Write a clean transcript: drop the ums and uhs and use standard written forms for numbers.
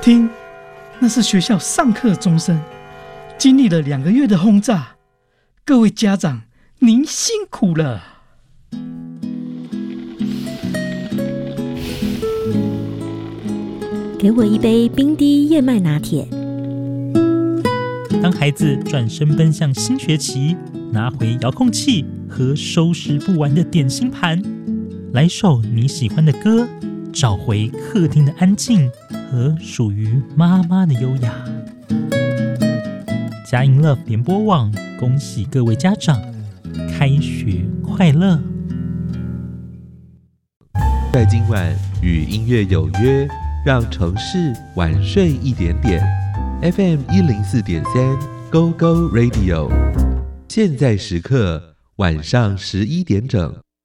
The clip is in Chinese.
听，那是学校上课钟声，经历了2个月的轰炸，各位家长，您辛苦了。 给我一杯冰滴燕麦拿铁。 当孩子转身奔向新学期，拿回遥控器和收拾不完的点心盘，来首你喜欢的歌，找回客厅的安静和属于妈妈的优雅。佳音乐联播网恭喜各位家长开学快乐。 在今晚与音乐有约，让城市晚睡一点点。FM 104.3 Go Go Radio， 现在时刻晚上11点整。